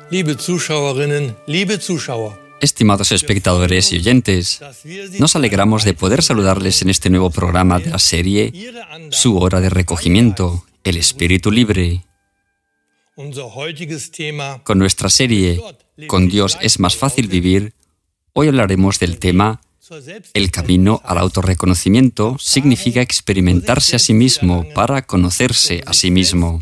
Liebe Zuschauerinnen, liebe Zuschauer. Estimados espectadores y oyentes, nos alegramos de poder saludarles en este nuevo programa de la serie Su hora de recogimiento, el espíritu libre. Con nuestra serie Con Dios es más fácil vivir, hoy hablaremos del tema El camino al autorreconocimiento significa experimentarse a sí mismo para conocerse a sí mismo.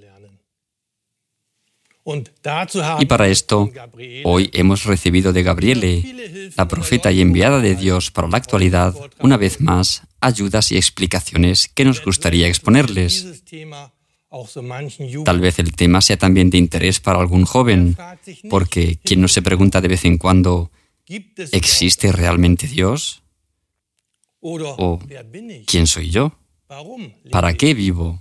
Y para esto, hoy hemos recibido de Gabriele, la profeta y enviada de Dios para la actualidad, una vez más, ayudas y explicaciones que nos gustaría exponerles. Tal vez el tema sea también de interés para algún joven, porque ¿quién no se pregunta de vez en cuando, ¿existe realmente Dios? ¿O quién soy yo? ¿Para qué vivo?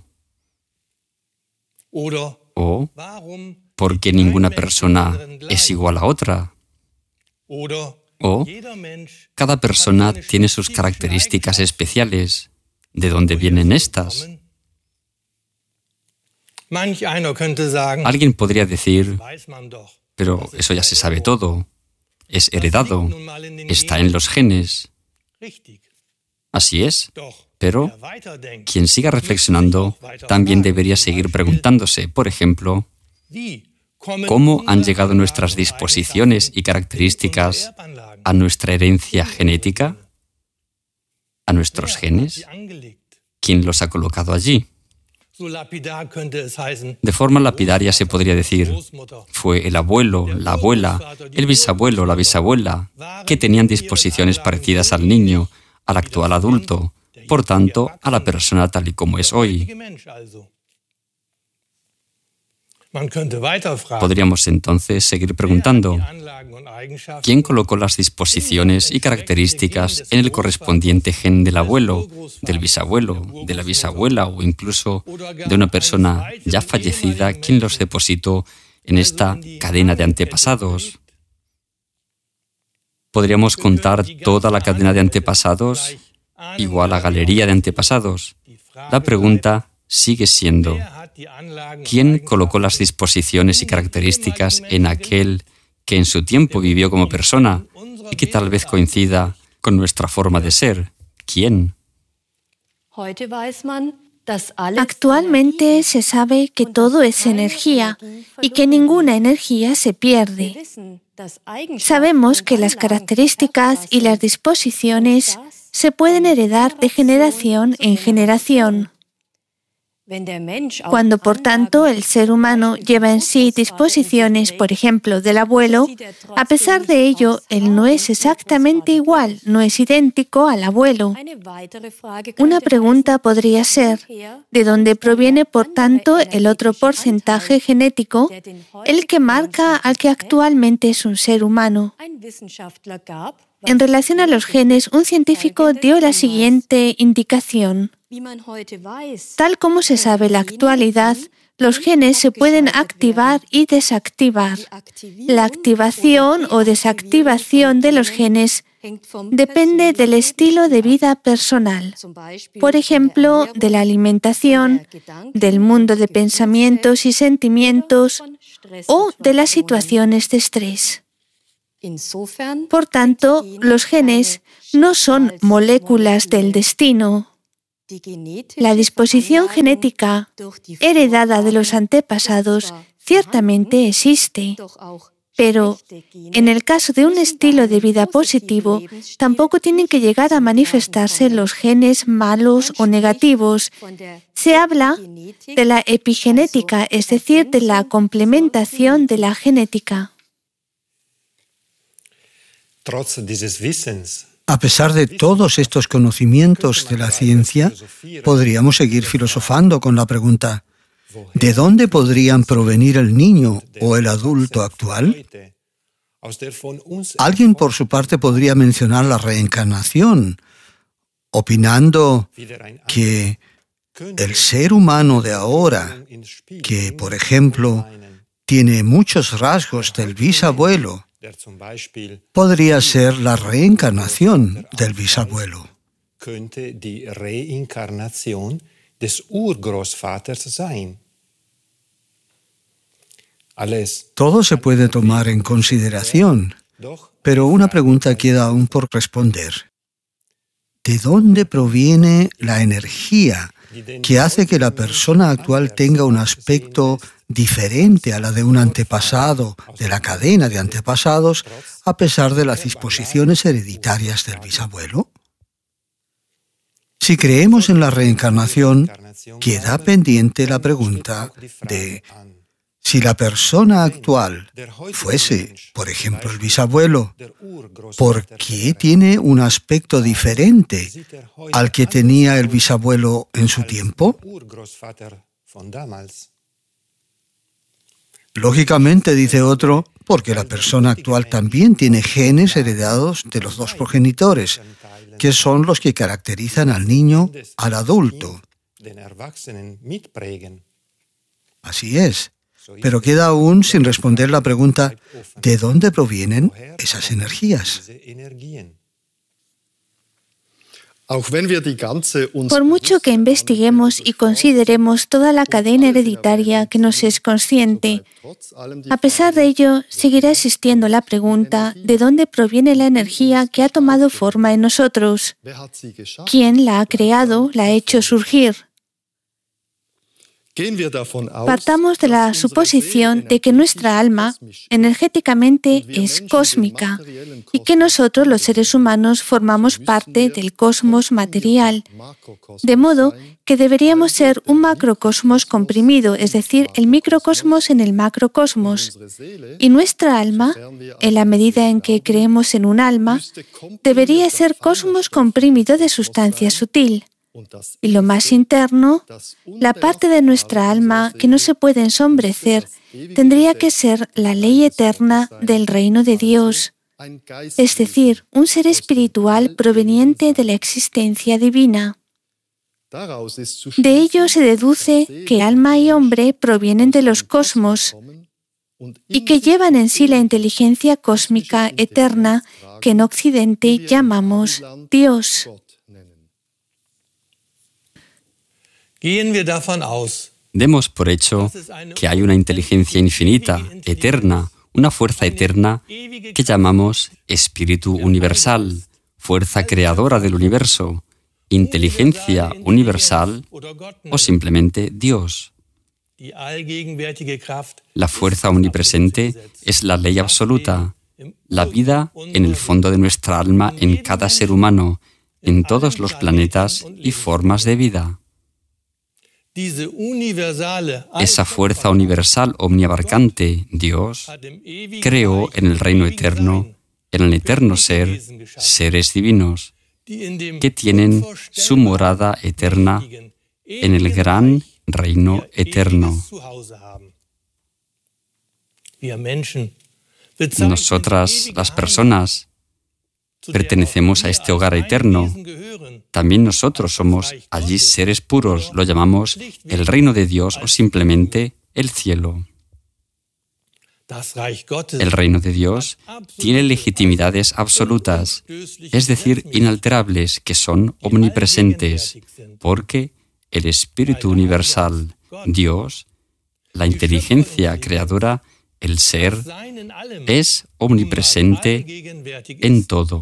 ¿O por qué ninguna persona es igual a otra? ¿O cada persona tiene sus características especiales? ¿De dónde vienen estas? Alguien podría decir, pero eso ya se sabe todo, es heredado, está en los genes. Así es, pero quien siga reflexionando también debería seguir preguntándose, por ejemplo, ¿cómo han llegado nuestras disposiciones y características a nuestra herencia genética? ¿A nuestros genes? ¿Quién los ha colocado allí? De forma lapidaria se podría decir, fue el abuelo, la abuela, el bisabuelo, la bisabuela, que tenían disposiciones parecidas al niño, al actual adulto, por tanto, a la persona tal y como es hoy. Podríamos entonces seguir preguntando, ¿quién colocó las disposiciones y características en el correspondiente gen del abuelo, del bisabuelo, de la bisabuela o incluso de una persona ya fallecida? ¿Quién los depositó en esta cadena de antepasados? ¿Podríamos contar toda la cadena de antepasados igual a galería de antepasados? La pregunta sigue siendo, ¿quién colocó las disposiciones y características en aquel que en su tiempo vivió como persona y que tal vez coincida con nuestra forma de ser? ¿Quién? Actualmente se sabe que todo es energía y que ninguna energía se pierde. Sabemos que las características y las disposiciones se pueden heredar de generación en generación. Cuando, por tanto, el ser humano lleva en sí disposiciones, por ejemplo, del abuelo, a pesar de ello, él no es exactamente igual, no es idéntico al abuelo. Una pregunta podría ser, ¿de dónde proviene, por tanto, el otro porcentaje genético, el que marca al que actualmente es un ser humano? En relación a los genes, un científico dio la siguiente indicación. Tal como se sabe en la actualidad, los genes se pueden activar y desactivar. La activación o desactivación de los genes depende del estilo de vida personal. Por ejemplo, de la alimentación, del mundo de pensamientos y sentimientos o de las situaciones de estrés. Por tanto, los genes no son moléculas del destino. La disposición genética heredada de los antepasados ciertamente existe, pero en el caso de un estilo de vida positivo, tampoco tienen que llegar a manifestarse los genes malos o negativos. Se habla de la epigenética, es decir, de la complementación de la genética. A pesar de todos estos conocimientos de la ciencia, podríamos seguir filosofando con la pregunta, ¿de dónde podrían provenir el niño o el adulto actual? Alguien, por su parte, podría mencionar la reencarnación, opinando que el ser humano de ahora, que, por ejemplo, tiene muchos rasgos del bisabuelo, podría ser la reencarnación del bisabuelo. Todo se puede tomar en consideración, pero una pregunta queda aún por responder. ¿De dónde proviene la energía que hace que la persona actual tenga un aspecto diferente a la de un antepasado, de la cadena de antepasados, a pesar de las disposiciones hereditarias del bisabuelo? Si creemos en la reencarnación, queda pendiente la pregunta de si la persona actual fuese, por ejemplo, el bisabuelo, ¿por qué tiene un aspecto diferente al que tenía el bisabuelo en su tiempo? Lógicamente, dice otro, porque la persona actual también tiene genes heredados de los dos progenitores, que son los que caracterizan al niño, al adulto. Así es, pero queda aún sin responder la pregunta, ¿de dónde provienen esas energías? Por mucho que investiguemos y consideremos toda la cadena hereditaria que nos es consciente, a pesar de ello, seguirá existiendo la pregunta de dónde proviene la energía que ha tomado forma en nosotros. ¿Quién la ha creado, la ha hecho surgir? Partamos de la suposición de que nuestra alma energéticamente es cósmica y que nosotros, los seres humanos, formamos parte del cosmos material, de modo que deberíamos ser un macrocosmos comprimido, es decir, el microcosmos en el macrocosmos. Y nuestra alma, en la medida en que creemos en un alma, debería ser cosmos comprimido de sustancia sutil. Y lo más interno, la parte de nuestra alma que no se puede ensombrecer, tendría que ser la ley eterna del reino de Dios, es decir, un ser espiritual proveniente de la existencia divina. De ello se deduce que alma y hombre provienen de los cosmos y que llevan en sí la inteligencia cósmica eterna que en Occidente llamamos Dios. Demos por hecho que hay una inteligencia infinita, eterna, una fuerza eterna que llamamos Espíritu Universal, fuerza creadora del universo, inteligencia universal o simplemente Dios. La fuerza omnipresente es la ley absoluta, la vida en el fondo de nuestra alma en cada ser humano, en todos los planetas y formas de vida. Esa fuerza universal omniabarcante, Dios, creó en el reino eterno, en el eterno ser, seres divinos, que tienen su morada eterna en el gran reino eterno. Nosotras, las personas, pertenecemos a este hogar eterno. También nosotros somos allí seres puros, lo llamamos el reino de Dios o simplemente el cielo. El reino de Dios tiene legitimidades absolutas, es decir, inalterables, que son omnipresentes, porque el Espíritu Universal, Dios, la inteligencia creadora, el ser, es omnipresente en todo.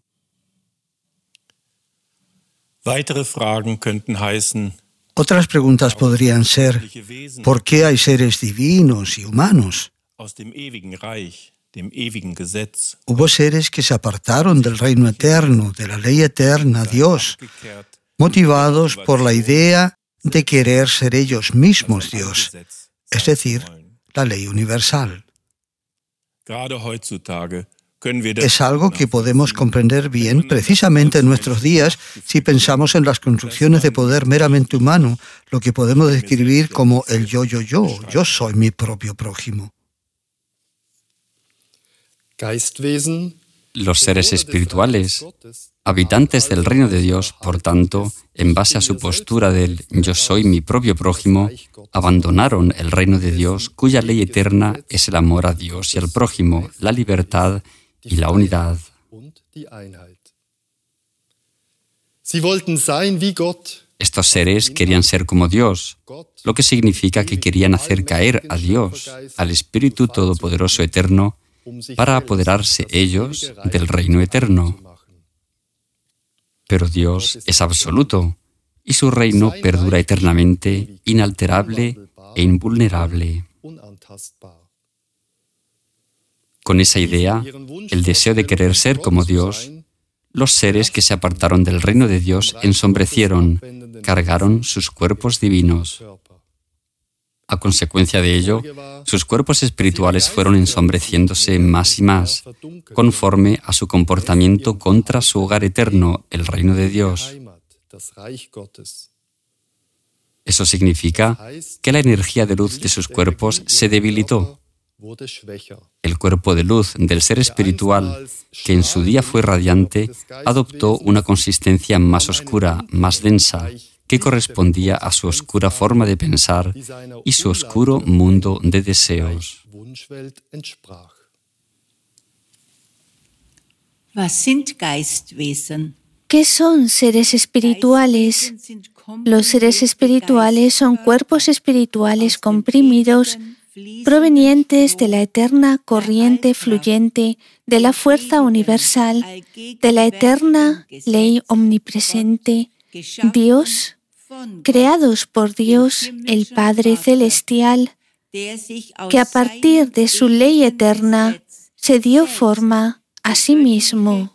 Otras preguntas podrían ser, ¿por qué hay seres divinos y humanos? Hubo seres que se apartaron del reino eterno, de la ley eterna, Dios, motivados por la idea de querer ser ellos mismos Dios, es decir, la ley universal. Es algo que podemos comprender bien precisamente en nuestros días si pensamos en las construcciones de poder meramente humano, lo que podemos describir como el yo soy mi propio prójimo. Los seres espirituales, habitantes del reino de Dios, por tanto, en base a su postura del yo soy mi propio prójimo, abandonaron el reino de Dios, cuya ley eterna es el amor a Dios y al prójimo, la libertad y la unidad. Estos seres querían ser como Dios, lo que significa que querían hacer caer a Dios, al Espíritu Todopoderoso Eterno, para apoderarse ellos del reino eterno. Pero Dios es absoluto y su reino perdura eternamente, inalterable e invulnerable. Con esa idea, el deseo de querer ser como Dios, los seres que se apartaron del reino de Dios ensombrecieron, cargaron sus cuerpos divinos. A consecuencia de ello, sus cuerpos espirituales fueron ensombreciéndose más y más, conforme a su comportamiento contra su hogar eterno, el reino de Dios. Eso significa que la energía de luz de sus cuerpos se debilitó. El cuerpo de luz del ser espiritual, que en su día fue radiante, adoptó una consistencia más oscura, más densa, que correspondía a su oscura forma de pensar y su oscuro mundo de deseos. ¿Qué son seres espirituales? Los seres espirituales son cuerpos espirituales comprimidos provenientes de la eterna corriente fluyente de la fuerza universal, de la eterna ley omnipresente, Dios, creados por Dios, el Padre Celestial, que a partir de su ley eterna se dio forma a sí mismo.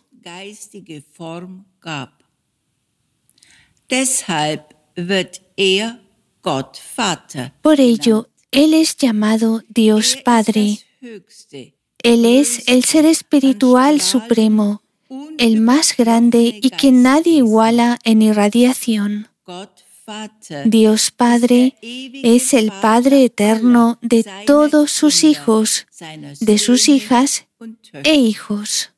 Por ello, Él es llamado Dios Padre. Él es el ser espiritual supremo, el más grande y que nadie iguala en irradiación. Dios Padre es el Padre eterno de todos sus hijos, de sus hijas e hijos.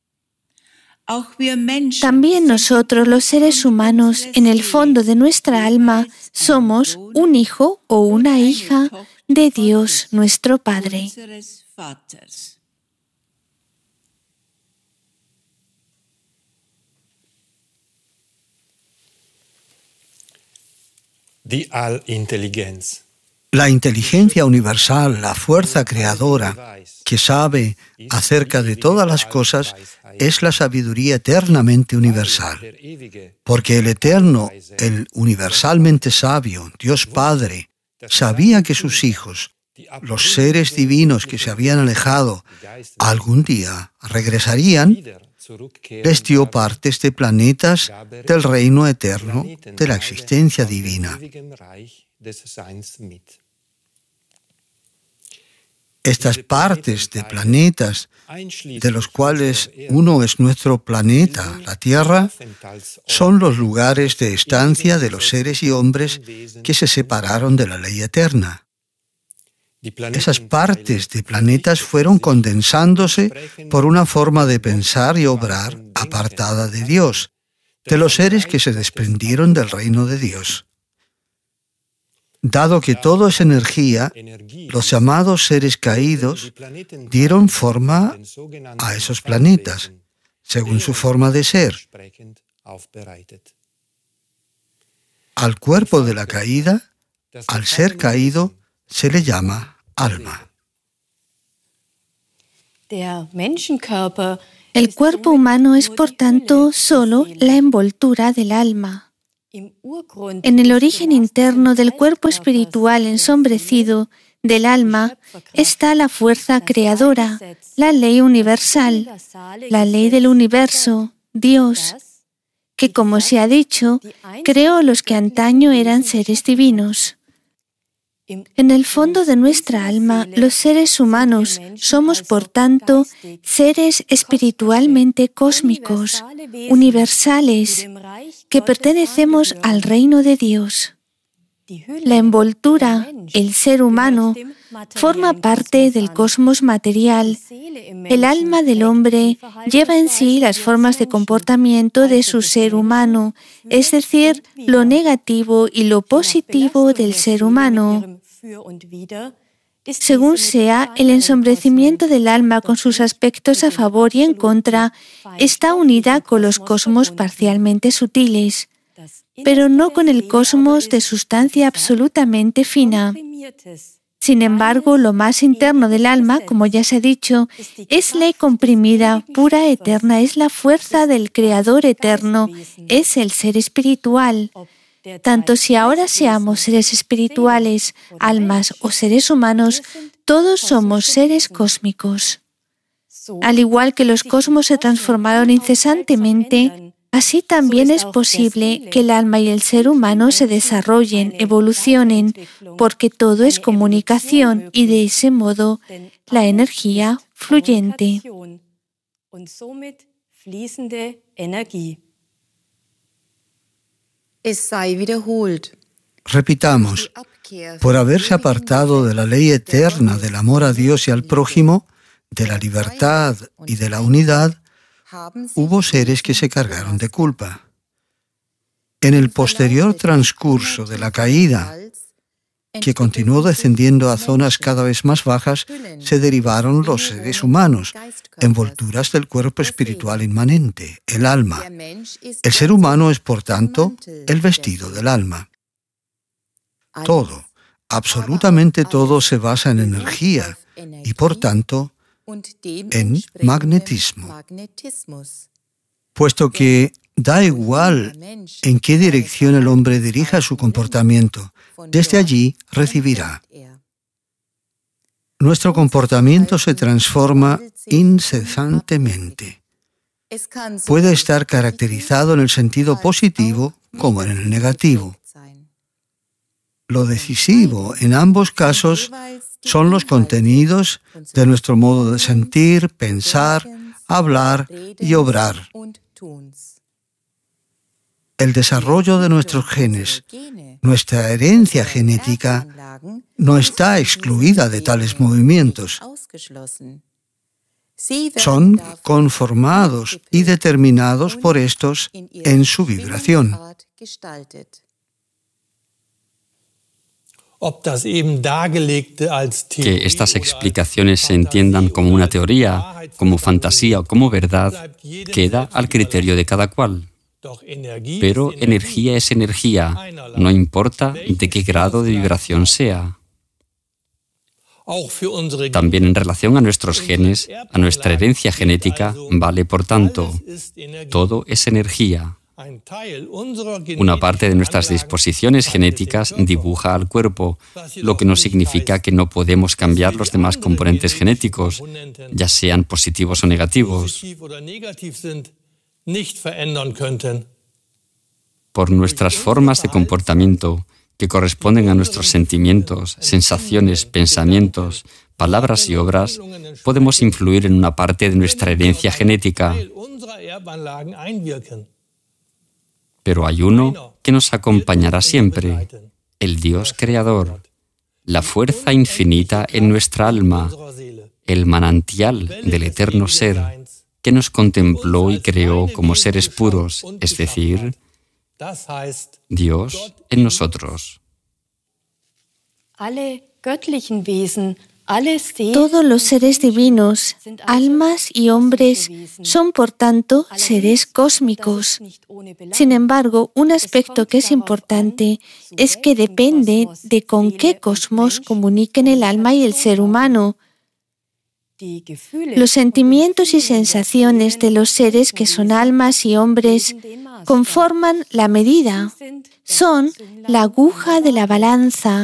También nosotros, los seres humanos, en el fondo de nuestra alma, somos un hijo o una hija de Dios, nuestro Padre. La inteligencia universal, la fuerza creadora que sabe acerca de todas las cosas, es la sabiduría eternamente universal. Porque el eterno, el universalmente sabio, Dios Padre, sabía que sus hijos, los seres divinos que se habían alejado, algún día regresarían. Les dio partes de planetas del reino eterno de la existencia divina. Estas partes de planetas, de los cuales uno es nuestro planeta, la Tierra, son los lugares de estancia de los seres y hombres que se separaron de la ley eterna. Esas partes de planetas fueron condensándose por una forma de pensar y obrar apartada de Dios, de los seres que se desprendieron del reino de Dios. Dado que todo es energía, los llamados seres caídos dieron forma a esos planetas, según su forma de ser. Al cuerpo de la caída, al ser caído, se le llama alma. El cuerpo humano es, por tanto, solo la envoltura del alma. En el origen interno del cuerpo espiritual ensombrecido del alma está la fuerza creadora, la ley universal, la ley del universo, Dios, que, como se ha dicho, creó los que antaño eran seres divinos. En el fondo de nuestra alma, los seres humanos somos, por tanto, seres espiritualmente cósmicos, universales, que pertenecemos al reino de Dios. La envoltura, el ser humano, forma parte del cosmos material. El alma del hombre lleva en sí las formas de comportamiento de su ser humano, es decir, lo negativo y lo positivo del ser humano. Según sea, el ensombrecimiento del alma con sus aspectos a favor y en contra está unida con los cosmos parcialmente sutiles. pero no con el cosmos de sustancia absolutamente fina. Sin embargo, lo más interno del alma, como ya se ha dicho, es ley comprimida, pura, eterna, es la fuerza del Creador eterno, es el ser espiritual. Tanto si ahora seamos seres espirituales, almas o seres humanos, todos somos seres cósmicos. Al igual que los cosmos se transformaron incesantemente, así también es posible que el alma y el ser humano se desarrollen, evolucionen, porque todo es comunicación y de ese modo la energía fluyente. Repitamos, por haberse apartado de la ley eterna del amor a Dios y al prójimo, de la libertad y de la unidad, hubo seres que se cargaron de culpa. En el posterior transcurso de la caída, que continuó descendiendo a zonas cada vez más bajas, se derivaron los seres humanos, envolturas del cuerpo espiritual inmanente, el alma. El ser humano es, por tanto, el vestido del alma. Todo, absolutamente todo, se basa en energía y, por tanto, en magnetismo. Puesto que da igual en qué dirección el hombre dirija su comportamiento, desde allí recibirá. Nuestro comportamiento se transforma incesantemente. Puede estar caracterizado en el sentido positivo como en el negativo. Lo decisivo en ambos casos son los contenidos de nuestro modo de sentir, pensar, hablar y obrar. El desarrollo de nuestros genes, nuestra herencia genética, no está excluida de tales movimientos. Son conformados y determinados por estos en su vibración. Que estas explicaciones se entiendan como una teoría, como fantasía o como verdad, queda al criterio de cada cual. Pero energía es energía, no importa de qué grado de vibración sea. También en relación a nuestros genes, a nuestra herencia genética, vale por tanto, todo es energía. Una parte de nuestras disposiciones genéticas dibuja al cuerpo, lo que no significa que no podemos cambiar los demás componentes genéticos, ya sean positivos o negativos. Por nuestras formas de comportamiento, que corresponden a nuestros sentimientos, sensaciones, pensamientos, palabras y obras, podemos influir en una parte de nuestra herencia genética. Pero hay uno que nos acompañará siempre, el Dios Creador, la fuerza infinita en nuestra alma, el manantial del eterno ser, que nos contempló y creó como seres puros, es decir, Dios en nosotros. Todos los seres divinos, almas y hombres, son por tanto seres cósmicos. Sin embargo, un aspecto que es importante es que depende de con qué cosmos comuniquen el alma y el ser humano. Los sentimientos y sensaciones de los seres que son almas y hombres conforman la medida, son la aguja de la balanza